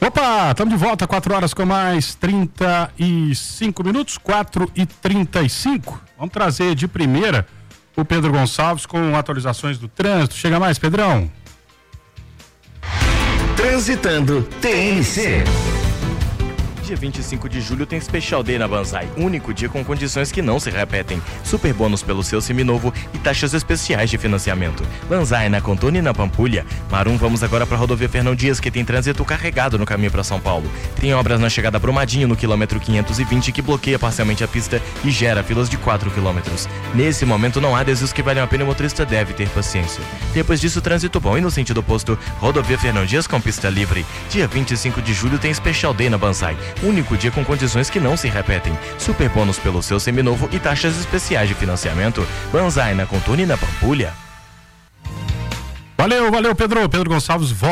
Opa, estamos de volta, 4 horas com mais 35 minutos, 4h35. Vamos trazer de primeira o Pedro Gonçalves com atualizações do trânsito. Chega mais, Pedrão. Transitando TNC. Dia 25 de julho tem Special Day na Banzai, único dia com condições que não se repetem. Super bônus pelo seu seminovo e taxas especiais de financiamento. Banzai na Contorno e na Pampulha. Marum, vamos agora para a rodovia Fernão Dias, que tem trânsito carregado no caminho para São Paulo. Tem obras na chegada a Brumadinho, no quilômetro 520, que bloqueia parcialmente a pista e gera filas de 4 quilômetros. Nesse momento não há desvios que valham a pena e o motorista deve ter paciência. Depois disso, trânsito bom e no sentido oposto, rodovia Fernão Dias com pista livre. Dia 25 de julho tem Special Day na Banzai. Único dia com condições que não se repetem. Super bônus pelo seu seminovo e taxas especiais de financiamento. Banzai na Contorno e na Pampulha. Valeu, Pedro. Pedro Gonçalves volta.